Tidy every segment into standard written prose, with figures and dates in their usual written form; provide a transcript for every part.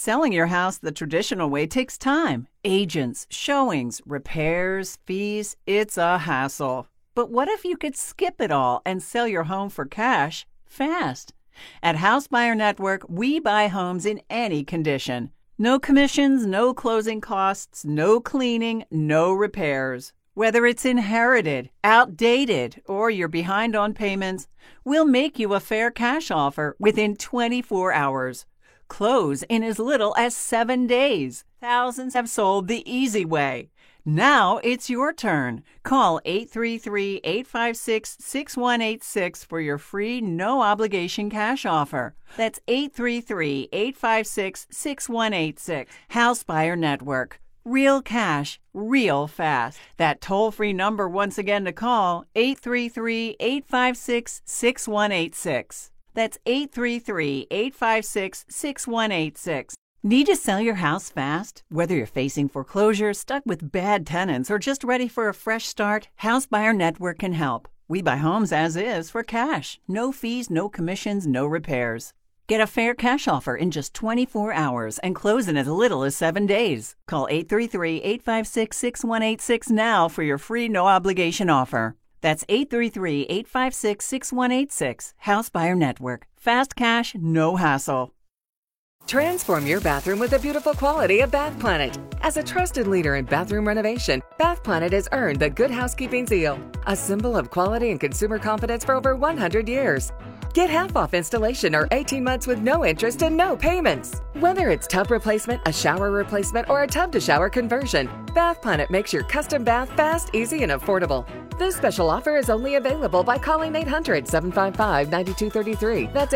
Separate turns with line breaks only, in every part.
Selling your house the traditional way takes time. Agents, showings, repairs, fees. It's a hassle. But what if you could skip it all and sell your home for cash fast? At House Buyer Network, we buy homes in any condition. No commissions, no closing costs, no cleaning, no repairs. Whether it's inherited, outdated, or you're behind on payments, we'll make you a fair cash offer within 24 hours. Close in as little as 7 days. Thousands have sold the easy way. Now it's your turn. Call 833-856-6186 for your free no-obligation cash offer. That's 833-856-6186. House Buyer Network. Real cash, real fast. That toll-free number once again to call, 833-856-6186. That's 833-856-6186. Need to sell your house fast? Whether you're facing foreclosure, stuck with bad tenants, or just ready for a fresh start, House Buyer Network can help. We buy homes as is for cash. No fees, no commissions, no repairs. Get a fair cash offer in just 24 hours and close in as little as 7 days. Call 833-856-6186 now for your free no-obligation offer. That's 833-856-6186. House Buyer Network. Fast cash, no hassle.
Transform your bathroom with the beautiful quality of Bath Planet. As a trusted leader in bathroom renovation, Bath Planet has earned the Good Housekeeping seal, a symbol of quality and consumer confidence for over 100 years. Get half off installation or 18 months with no interest and no payments. Whether it's tub replacement, a shower replacement, or a tub-to-shower conversion, Bath Planet makes your custom bath fast, easy, and affordable. This special offer is only available by calling 800-755-9233. That's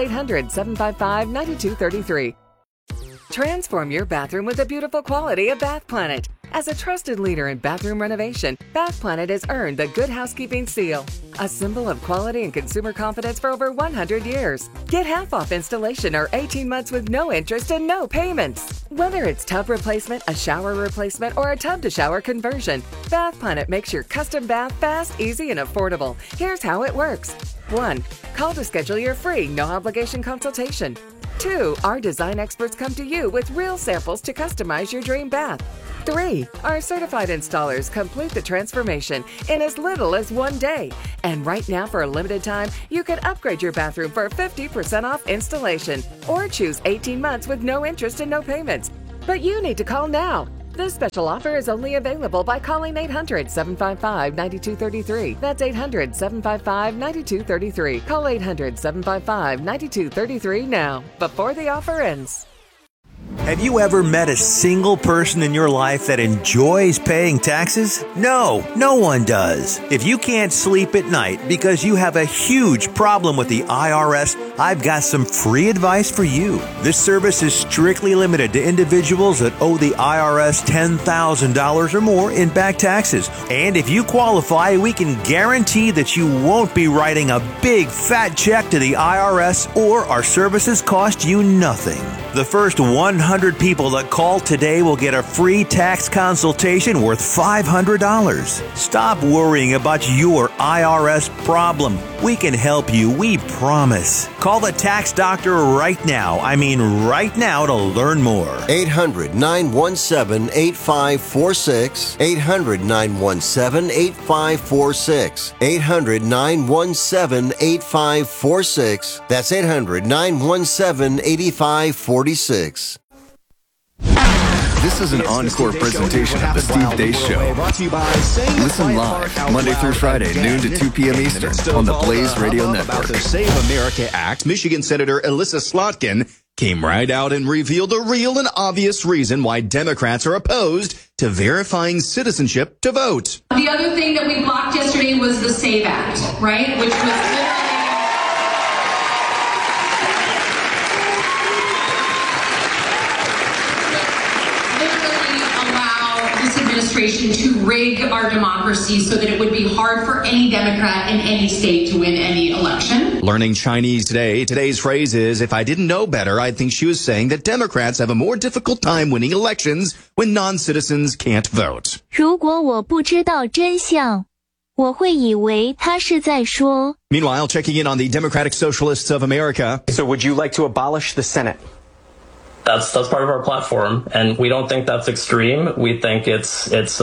800-755-9233. Transform your bathroom with the beautiful quality of Bath Planet. As a trusted leader in bathroom renovation, Bath Planet has earned the Good Housekeeping seal, a symbol of quality and consumer confidence for over 100 years. Get half off installation or 18 months with no interest and no payments. Whether it's tub replacement, a shower replacement, or a tub-to-shower conversion, Bath Planet makes your custom bath fast, easy, and affordable. Here's how it works. 1. Call to schedule your free no-obligation consultation. 2. Our design experts come to you with real samples to customize your dream bath. 3. Our certified installers complete the transformation in as little as 1 day. And right now, for a limited time, you can upgrade your bathroom for 50% off installation or choose 18 months with no interest and no payments. But you need to call now. This special offer is only available by calling 800-755-9233. That's 800-755-9233. Call 800-755-9233 now, before the offer ends.
Have you ever met a single person in your life that enjoys paying taxes? No, no one does. If you can't sleep at night because you have a huge problem with the IRS, I've got some free advice for you. This service is strictly limited to individuals that owe the IRS $10,000 or more in back taxes. And if you qualify, we can guarantee that you won't be writing a big fat check to the IRS, or our services cost you nothing. The first 100 people that call today will get a free tax consultation worth $500. Stop worrying about your IRS problem. We can help you, we promise. Call the tax doctor right now. I mean right now, to learn more.
800-917-8546. 800-917-8546. 800-917-8546. That's 800-917-8546.
This is an encore presentation of The Steve Deace Show. Listen live Monday through Friday, noon to 2 p.m. Eastern on the Blaze Radio Network.
The Save America Act, Michigan Senator Elissa Slotkin came right out and revealed a real and obvious reason why Democrats are opposed to verifying citizenship to vote.
The other thing that we blocked yesterday was the SAVE Act, right? Which was literally administration to rig our democracy so that it would be hard for any Democrat in any state to win any election.
Learning Chinese today, today's phrase is, if I didn't know better, I'd think she was saying that Democrats have a more difficult time winning elections when non-citizens can't vote.
如果我不知道真相，我会以为他是在说。
Meanwhile, checking in on the Democratic Socialists of America.
So would you like to abolish the Senate? That's part of our platform, and we don't think that's extreme. We think it's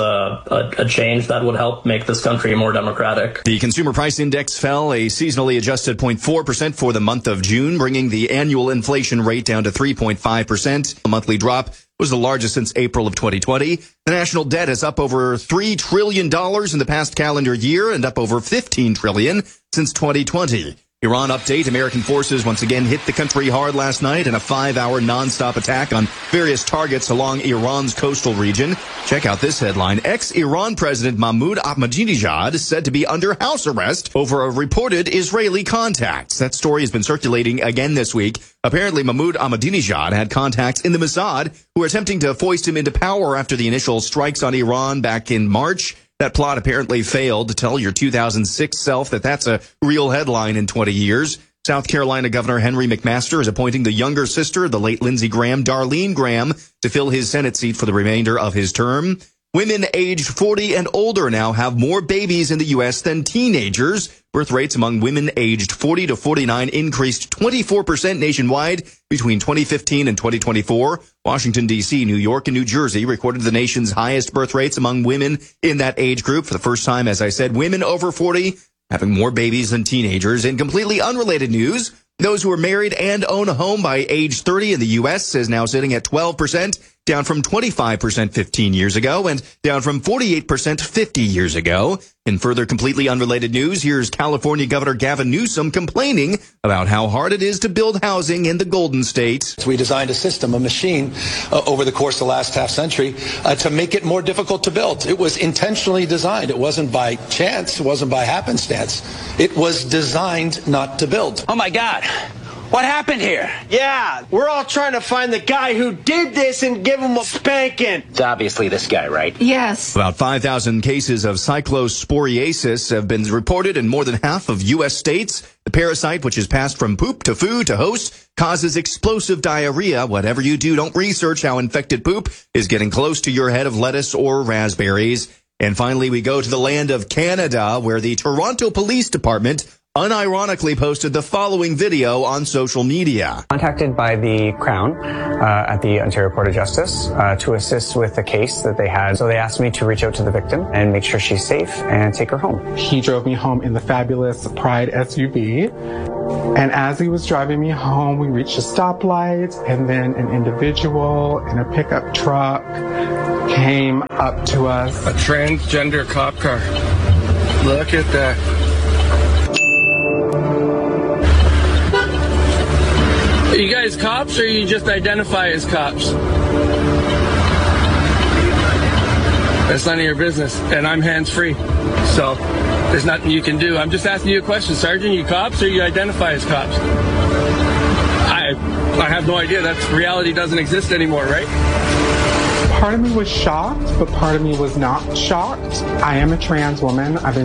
a change that would help make this country more democratic.
The Consumer Price Index fell a seasonally adjusted 0.4% for the month of June, bringing the annual inflation rate down to 3.5%. A monthly drop was the largest since April of 2020. The national debt is up over $3 trillion in the past calendar year and up over $15 trillion since 2020. Iran update. American forces once again hit the country hard last night in a 5-hour nonstop attack on various targets along Iran's coastal region. Check out this headline. Ex-Iran President Mahmoud Ahmadinejad is said to be under house arrest over a reported Israeli contacts. That story has been circulating again this week. Apparently, Mahmoud Ahmadinejad had contacts in the Mossad who were attempting to foist him into power after the initial strikes on Iran back in March. That plot apparently failed. To tell your 2006 self that that's a real headline in 20 years. South Carolina Governor Henry McMaster is appointing the younger sister of the late Lindsey Graham, Darlene Graham, to fill his Senate seat for the remainder of his term. Women aged 40 and older now have more babies in the U.S. than teenagers. Birth rates among women aged 40 to 49 increased 24% nationwide between 2015 and 2024. Washington, D.C., New York, and New Jersey recorded the nation's highest birth rates among women in that age group. For the first time, as I said, women over 40 having more babies than teenagers. In completely unrelated news, those who are married and own a home by age 30 in the U.S. is now sitting at 12%, down from 25% 15 years ago and down from 48% 50 years ago. In further completely unrelated news, here's California Governor Gavin Newsom complaining about how hard it is to build housing in the Golden State.
We designed a system, a machine, over the course of the last half century to make it more difficult to build. It was intentionally designed. It wasn't by chance. It wasn't by happenstance. It was designed not to build.
Oh, my God. What happened here?
Yeah, we're all trying to find the guy who did this and give him a spanking.
It's obviously this guy, right?
Yes.
About 5,000 cases of cyclosporiasis have been reported in more than half of U.S. states. The parasite, which is passed from poop to food to host, causes explosive diarrhea. Whatever you do, don't research how infected poop is getting close to your head of lettuce or raspberries. And finally, we go to the land of Canada, where the Toronto Police Department unironically posted the following video on social media.
Contacted by the Crown at the Ontario Court of Justice to assist with the case that they had. So they asked me to reach out to the victim and make sure she's safe and take her home.
He drove me home in the fabulous Pride SUV. And as he was driving me home, we reached a stoplight, and then an individual in a pickup truck came up to us.
A transgender cop car. Look at that. Are you guys cops, or you just identify as cops? That's none of your business, and I'm hands-free, so there's nothing you can do. I'm just asking you a question, Sergeant. You cops, or you identify as cops? I have no idea. That reality doesn't exist anymore, right?
Part of me was shocked, but part of me was not shocked. I am a trans woman. I've been